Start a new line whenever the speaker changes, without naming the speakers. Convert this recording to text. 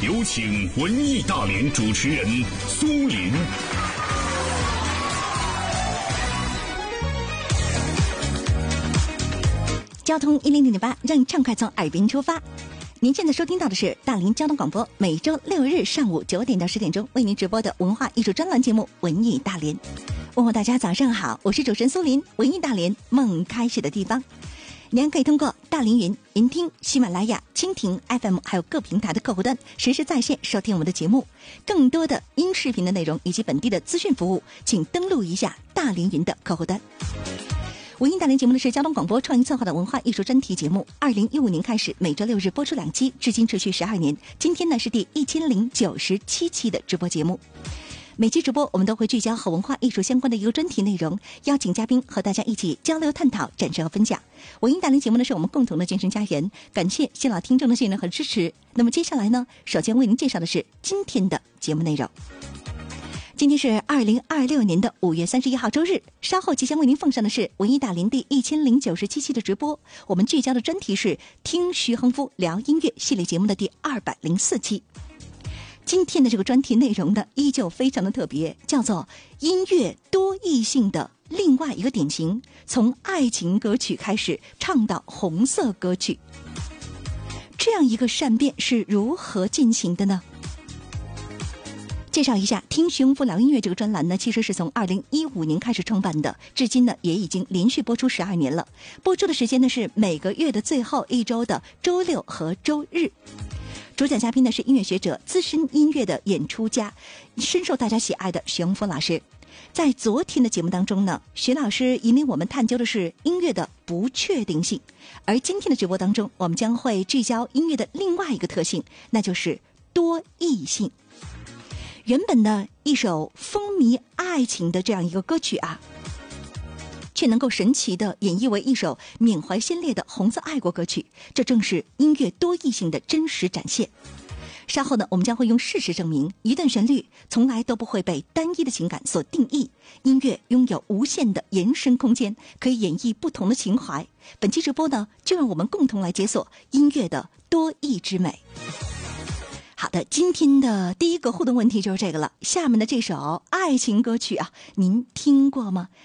有请文艺大联主持人苏林。
交通100.8，让畅快从耳边出发。您现在收听到的是大连交通广播，每周6日上午9点到10点钟为您直播的文化艺术专栏节目《文艺大连》。问候大家早上好，我是主持人苏林。文艺大连梦开始的地方，您可以通过大连云、云听、喜马拉雅、蜻蜓 FM 还有各平台的客户端实时在线收听我们的节目。更多的音视频的内容以及本地的资讯服务，请登录一下大连云的客户端。文艺大连节目呢是交通广播创意策划的文化艺术专题节目，2015年开始每周6日播出2期，至今持续12年。今天呢是第1097期的直播节目。每期直播我们都会聚焦和文化艺术相关的一个专题内容，邀请嘉宾和大家一起交流探讨、展示和分享。文艺大连节目呢是我们共同的健身家园，感谢新老听众的信任和支持。那么接下来呢，首先为您介绍的是今天的节目内容。今天是2026年的5月31号周日，稍后即将为您奉上的是文艺大连第1097期的直播。我们聚焦的专题是听徐恒夫聊音乐系列节目的第204期。今天的这个专题内容呢，依旧非常的特别，叫做音乐多异性的另外一个典型，从爱情歌曲开始唱到红色歌曲，这样一个善变是如何进行的呢？介绍一下听徐恒夫聊音乐这个专栏呢，其实是从2015年开始创办的，至今呢也已经连续播出12年了。播出的时间呢是每个月的最后一周的周六和周日。主讲嘉宾呢是音乐学者、资深音乐的演出家，深受大家喜爱的徐恒夫老师。在昨天的节目当中呢，徐老师引领我们探究的是音乐的不确定性，而今天的直播当中，我们将会聚焦音乐的另外一个特性，那就是多异性。原本呢一首风靡爱情的这样一个歌曲啊，却能够神奇地演绎为一首缅怀先烈的红色爱国歌曲，这正是音乐多异性的真实展现。稍后呢，我们将会用事实证明，一段旋律从来都不会被单一的情感所定义，音乐拥有无限的延伸空间，可以演绎不同的情怀。本期直播呢，就让我们共同来解锁音乐的多异之美。好的，今天的第一个互动问题就是这个了。下面的这首爱情歌曲啊，您听过吗？